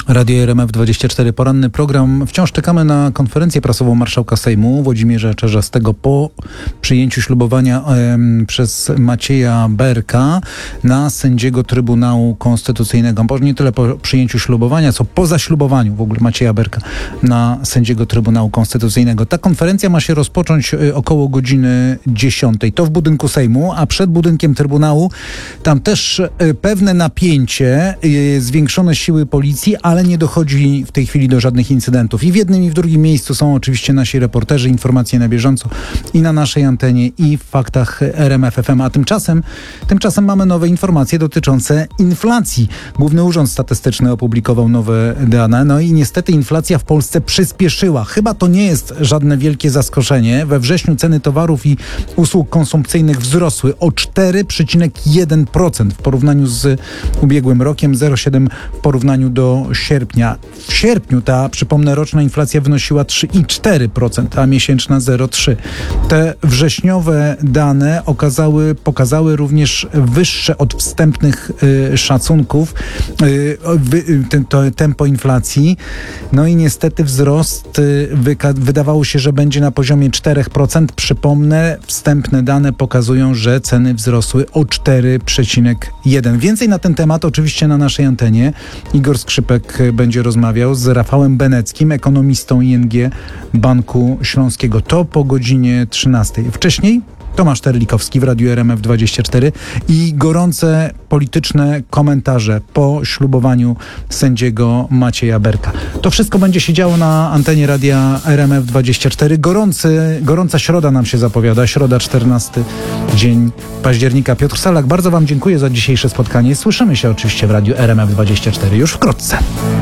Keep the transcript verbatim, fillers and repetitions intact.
Radio R M F dwadzieścia cztery, poranny program. Wciąż czekamy na konferencję prasową marszałka Sejmu Włodzimierza Czarzastego po przyjęciu ślubowania e, przez Macieja Berka na sędziego Trybunału Konstytucyjnego. Może nie tyle po przyjęciu ślubowania, co po zaślubowaniu w ogóle Macieja Berka na sędziego Trybunału Konstytucyjnego. Ta konferencja ma się rozpocząć e, około godziny dziesiątej. To w budynku Sejmu, a przed budynkiem Trybunału tam też e, pewne napięcie, e, zwiększone siły policji, a ale nie dochodzi w tej chwili do żadnych incydentów. I w jednym i w drugim miejscu są oczywiście nasi reporterzy, informacje na bieżąco i na naszej antenie, i w faktach R M F F M. A tymczasem, tymczasem mamy nowe informacje dotyczące inflacji. Główny Urząd Statystyczny opublikował nowe dane, no i niestety inflacja w Polsce przyspieszyła. Chyba to nie jest żadne wielkie zaskoczenie. We wrześniu ceny towarów i usług konsumpcyjnych wzrosły o cztery przecinek jeden procent w porównaniu z ubiegłym rokiem, zero przecinek siedem procent w porównaniu do sierpnia. W sierpniu ta, przypomnę, roczna inflacja wynosiła trzy przecinek cztery procent, a miesięczna zero przecinek trzy procent. Te wrześniowe dane okazały, pokazały również wyższe od wstępnych y, szacunków y, wy, te, to tempo inflacji. No i niestety wzrost y, wyka- wydawało się, że będzie na poziomie cztery procent. Przypomnę, wstępne dane pokazują, że ceny wzrosły o cztery przecinek jeden procent. Więcej na ten temat oczywiście na naszej antenie. Igor Skrzypek będzie rozmawiał z Rafałem Beneckim, ekonomistą I N G Banku Śląskiego. To po godzinie trzynastej. Wcześniej Tomasz Terlikowski w Radiu R M F dwadzieścia cztery i gorące polityczne komentarze po ślubowaniu sędziego Macieja Berka. To wszystko będzie się działo na antenie Radia R M F dwadzieścia cztery. Gorący, gorąca środa nam się zapowiada. Środa, czternasty dzień października. Piotr Salak, bardzo Wam dziękuję za dzisiejsze spotkanie. Słyszymy się oczywiście w Radiu R M F dwadzieścia cztery już wkrótce.